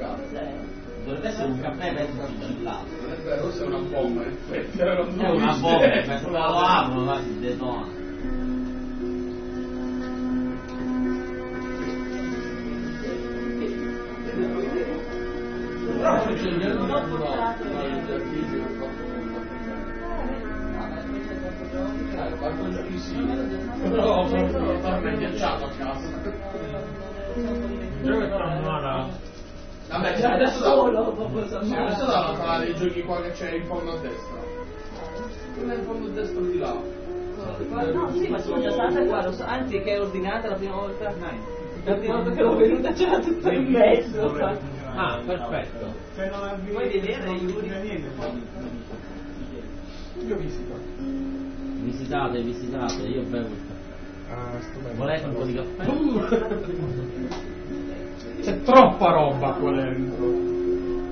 Dovrebbe essere un caffè mezzo sigillato. Non è vero, questa è una bomba, in effetti. È una bomba, lo apro, va, si detona. Però poi c'è il Non ho portato qualche giorno sì, però sono totalmente ghiacciato a casa. Gioco tra Vabbè, cioè adesso da fare i giochi qua che c'è in fondo a destra. Quello è in fondo a destra di là. No, sì, ma sono già stata qua, anzi che è ordinata la prima volta. La prima volta che l'ho venuta c'era tutto in mezzo. Ah, perfetto. Vuoi vedere i Io visito. Visitate, io bevo il caffè. Volete un po' di caffè? C'è troppa roba qua dentro.